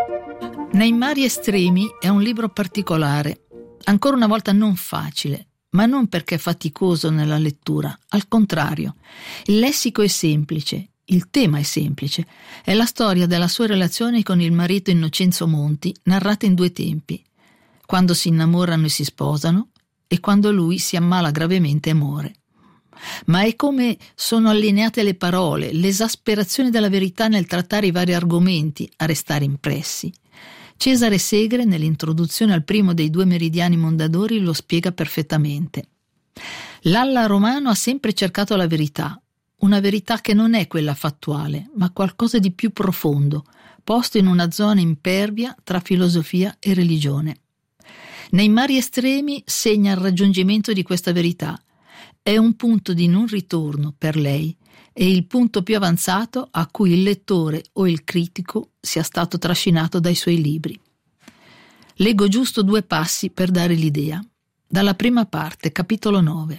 Nei mari estremi è un libro particolare, ancora una volta non facile, ma non perché è faticoso nella lettura, al contrario. Il lessico è semplice, il tema è semplice, è la storia della sua relazione con il marito Innocenzo Monti, narrata in 2 tempi, quando si innamorano e si sposano e quando lui si ammala gravemente e muore. Ma è come sono allineate le parole, l'esasperazione della verità nel trattare i vari argomenti a restare impressi. Cesare Segre, nell'introduzione al primo dei 2 meridiani Mondadori, lo spiega perfettamente. Lalla Romano ha sempre cercato la verità, una verità che non è quella fattuale, ma qualcosa di più profondo, posto in una zona impervia tra filosofia e religione. Nei mari estremi segna il raggiungimento di questa verità. È un punto di non ritorno per lei e il punto più avanzato a cui il lettore o il critico sia stato trascinato dai suoi libri. Leggo giusto 2 passi per dare l'idea. Dalla prima parte, capitolo 9.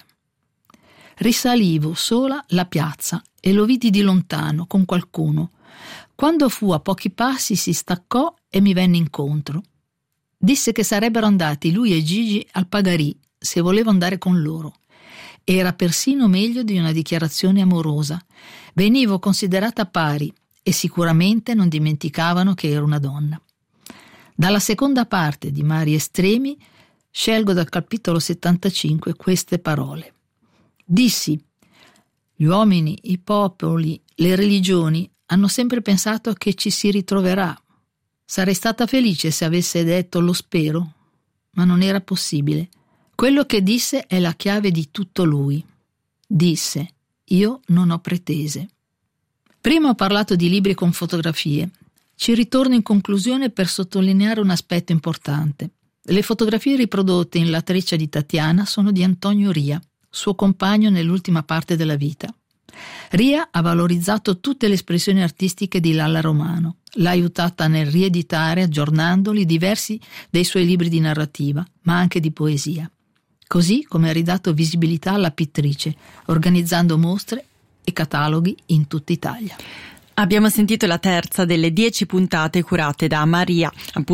Risalivo sola la piazza e lo vidi di lontano con qualcuno. Quando fu a pochi passi si staccò e mi venne incontro. Disse che sarebbero andati lui e Gigi al Pagarì se volevo andare con loro. Era persino meglio di una dichiarazione amorosa. Venivo considerata pari e sicuramente non dimenticavano che ero una donna. Dalla seconda parte di Mari Estremi scelgo dal capitolo 75 queste parole. Dissi: gli uomini, i popoli, le religioni hanno sempre pensato che ci si ritroverà. Sarei stata felice se avesse detto lo spero, ma non era possibile. Quello che disse è la chiave di tutto lui. Disse: io non ho pretese. Prima ho parlato di libri con fotografie. Ci ritorno in conclusione per sottolineare un aspetto importante. Le fotografie riprodotte in La Treccia di Tatiana sono di Antonio Ria, suo compagno nell'ultima parte della vita. Ria ha valorizzato tutte le espressioni artistiche di Lalla Romano, l'ha aiutata nel rieditare, aggiornandoli, diversi dei suoi libri di narrativa, ma anche di poesia. Così come ha ridato visibilità alla pittrice, organizzando mostre e cataloghi in tutta Italia. Abbiamo sentito la terza delle 10 puntate curate da Maria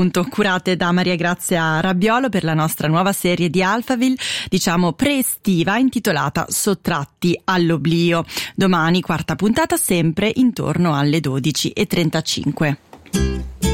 Grazia Rabbiolo per la nostra nuova serie di Alphaville, diciamo pre-estiva, intitolata Sottratti all'oblio. Domani 4ª puntata, sempre intorno alle 12:35.